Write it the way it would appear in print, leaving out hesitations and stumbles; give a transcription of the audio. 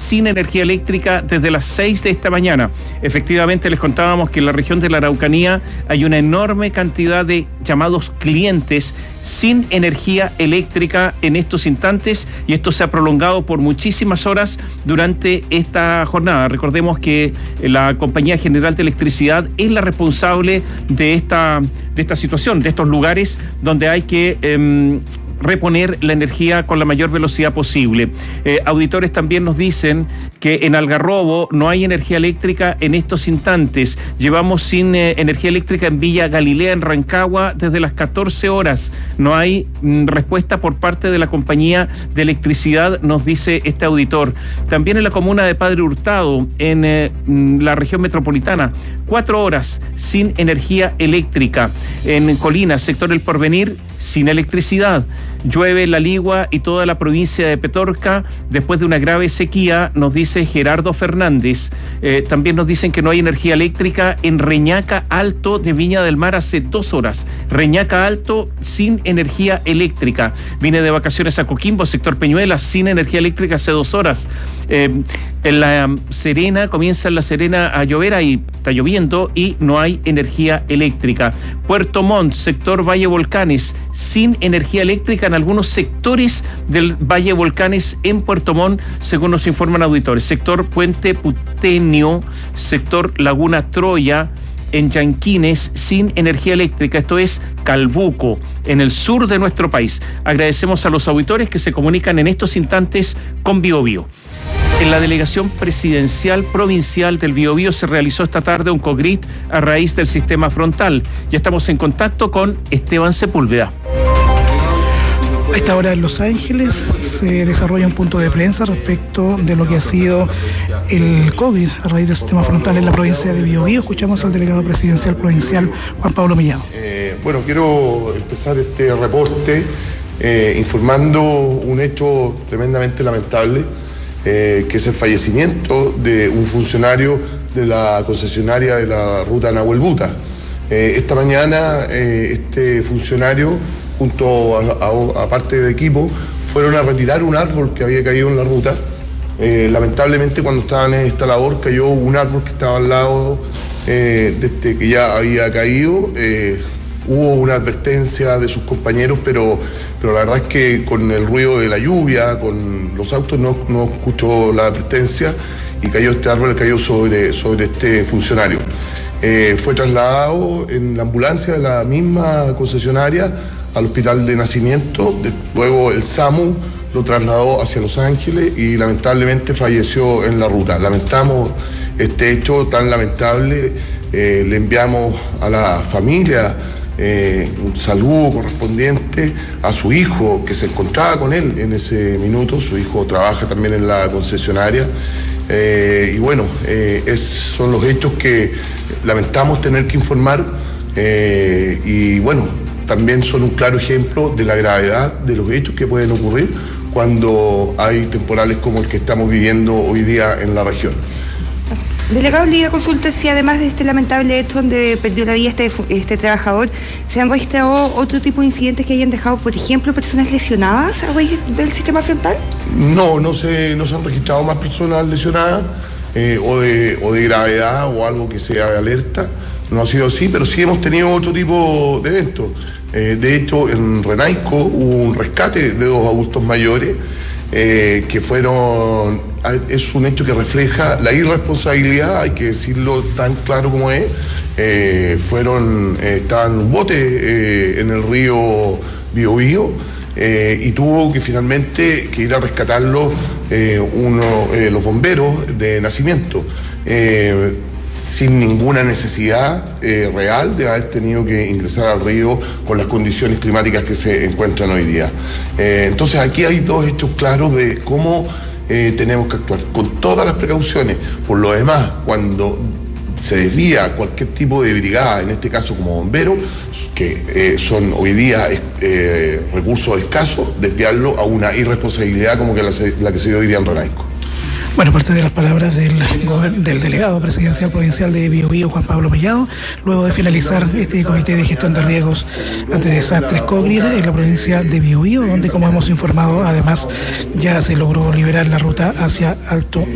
sin energía eléctrica desde las 6 de esta mañana. Efectivamente, les contábamos que en la región de la Araucanía hay una enorme cantidad de llamados clientes sin energía eléctrica en estos instantes, y esto se ha prolongado por muchísimas horas durante esta jornada. Recordemos que la Compañía General de Electricidad es la responsable de esta situación, de estos lugares donde hay que reponer la energía con la mayor velocidad posible. Auditores también nos dicen que en Algarrobo no hay energía eléctrica en estos instantes. Llevamos sin energía eléctrica en Villa Galilea, en Rancagua, desde las 14 horas. No hay respuesta por parte de la Compañía de Electricidad, nos dice este auditor. También en la comuna de Padre Hurtado, en la región metropolitana, 4 horas sin energía eléctrica. En Colina, sector El Porvenir, sin electricidad. Llueve en La Ligua y toda la provincia de Petorca después de una grave sequía, nos dice Gerardo Fernández. También nos dicen que no hay energía eléctrica en Reñaca Alto de Viña del Mar hace 2 horas. Reñaca Alto sin energía eléctrica. Vine de vacaciones a Coquimbo, sector Peñuelas, sin energía eléctrica hace 2 horas. En La Serena, comienza en La Serena a llover, ahí está lloviendo y no hay energía eléctrica. Puerto Montt, sector Valle Volcanes, sin energía eléctrica en algunos sectores del Valle Volcanes en Puerto Montt, según nos informan auditores. Sector Puente Putenio, sector Laguna Troya, en Yanquines, sin energía eléctrica. Esto es Calbuco, en el sur de nuestro país. Agradecemos a los auditores que se comunican en estos instantes con Biobío. En la delegación presidencial provincial del Biobío se realizó esta tarde un COGRIT a raíz del sistema frontal. Ya estamos en contacto con Esteban Sepúlveda. A esta hora en Los Ángeles se desarrolla un punto de prensa respecto de lo que ha sido el COVID a raíz del sistema frontal en la provincia de Biobío. Escuchamos al delegado presidencial provincial, Juan Pablo Mellado. Bueno, quiero empezar este reporte informando un hecho tremendamente lamentable, que es el fallecimiento de un funcionario de la concesionaria de la ruta Nahuel Buta. Esta mañana este funcionario, junto a parte del equipo, fueron a retirar un árbol que había caído en la ruta. Lamentablemente, cuando estaban en esta labor, cayó un árbol que estaba al lado de este que ya había caído. Hubo una advertencia de sus compañeros, pero la verdad es que con el ruido de la lluvia, con los autos, no escuchó la advertencia y cayó este árbol, cayó sobre este funcionario. Fue trasladado en la ambulancia de la misma concesionaria al hospital de nacimiento. Luego el SAMU lo trasladó hacia Los Ángeles y lamentablemente falleció en la ruta. Lamentamos este hecho tan lamentable. Le enviamos a la familia un saludo correspondiente a su hijo, que se encontraba con él en ese minuto. Su hijo trabaja también en la concesionaria. Y bueno, son los hechos que lamentamos tener que informar, y bueno, también son un claro ejemplo de la gravedad de los hechos que pueden ocurrir cuando hay temporales como el que estamos viviendo hoy día en la región. Delegado, le iba a consultar si además de este lamentable hecho donde perdió la vida este trabajador, ¿se han registrado otro tipo de incidentes que hayan dejado, por ejemplo, personas lesionadas a raíz del sistema frontal? No se han registrado más personas lesionadas o de gravedad o algo que sea de alerta. No ha sido así, pero sí hemos tenido otro tipo de eventos. De hecho, en Renaico hubo un rescate de 2 adultos mayores que fueron... Es un hecho que refleja la irresponsabilidad, hay que decirlo tan claro como es. Estaban en un bote en el río Biobío y tuvo que finalmente ir a rescatarlo los bomberos de nacimiento, sin ninguna necesidad real de haber tenido que ingresar al río con las condiciones climáticas que se encuentran hoy día. Entonces aquí hay 2 hechos claros de cómo tenemos que actuar con todas las precauciones. Por lo demás, cuando se desvía cualquier tipo de brigada, en este caso como bomberos, que son hoy día recursos escasos, desviarlo a una irresponsabilidad como que la que se dio hoy día en Renaico. Bueno, parte de las palabras del delegado presidencial provincial de Biobío, Juan Pablo Mellado, luego de finalizar este comité de gestión de riesgos ante desastres COGRIT en la provincia de Biobío, donde, como hemos informado, además ya se logró liberar la ruta hacia Alto